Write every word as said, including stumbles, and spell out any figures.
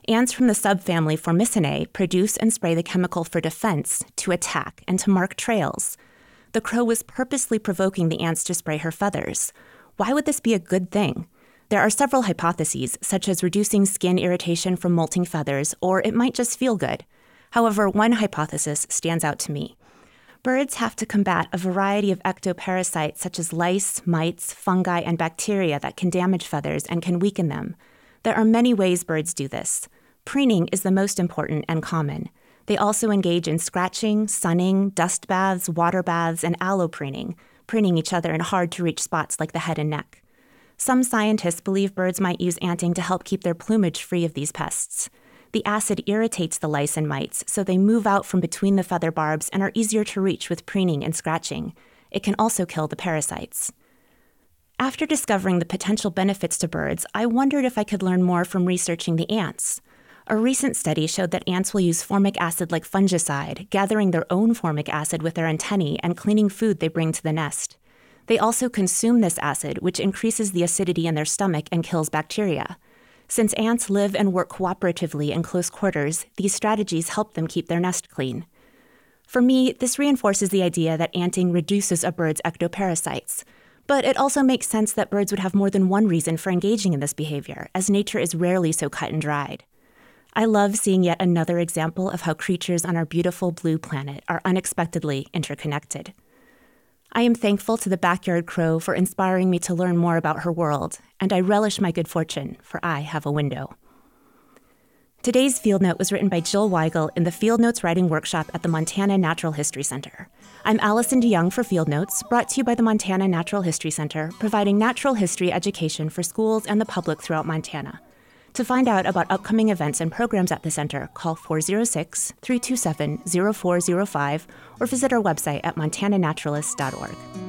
Ants from the subfamily Formicinae produce and spray the chemical for defense, to attack, and to mark trails. The crow was purposely provoking the ants to spray her feathers. Why would this be a good thing? There are several hypotheses, such as reducing skin irritation from molting feathers, or it might just feel good. However, one hypothesis stands out to me. Birds have to combat a variety of ectoparasites such as lice, mites, fungi, and bacteria that can damage feathers and can weaken them. There are many ways birds do this. Preening is the most important and common. They also engage in scratching, sunning, dust baths, water baths, and allopreening, preening each other in hard-to-reach spots like the head and neck. Some scientists believe birds might use anting to help keep their plumage free of these pests. The acid irritates the lice and mites, so they move out from between the feather barbs and are easier to reach with preening and scratching. It can also kill the parasites. After discovering the potential benefits to birds, I wondered if I could learn more from researching the ants. A recent study showed that ants will use formic acid like fungicide, gathering their own formic acid with their antennae and cleaning food they bring to the nest. They also consume this acid, which increases the acidity in their stomach and kills bacteria. Since ants live and work cooperatively in close quarters, these strategies help them keep their nest clean. For me, this reinforces the idea that anting reduces a bird's ectoparasites. But it also makes sense that birds would have more than one reason for engaging in this behavior, as nature is rarely so cut and dried. I love seeing yet another example of how creatures on our beautiful blue planet are unexpectedly interconnected. I am thankful to the backyard crow for inspiring me to learn more about her world, and I relish my good fortune, for I have a window. Today's Field Note was written by Jill Weigel in the Field Notes Writing Workshop at the Montana Natural History Center. I'm Allison DeYoung for Field Notes, brought to you by the Montana Natural History Center, providing natural history education for schools and the public throughout Montana. To find out about upcoming events and programs at the center, call four oh six, three two seven, oh four oh five or visit our website at montana naturalist dot org.